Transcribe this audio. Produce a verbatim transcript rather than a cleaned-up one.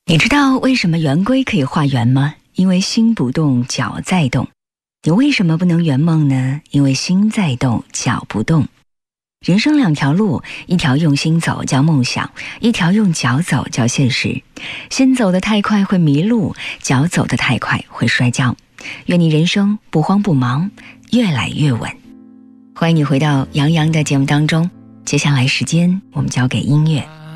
你知道为什么圆规可以画圆吗？因为心不动，脚在动。你为什么不能圆梦呢？因为心在动，脚不动。人生两条路，一条用心走叫梦想，一条用脚走叫现实。心走得太快会迷路，脚走得太快会摔跤。愿你人生不慌不忙，越来越稳。欢迎你回到杨洋的节目当中，接下来时间我们交给音乐。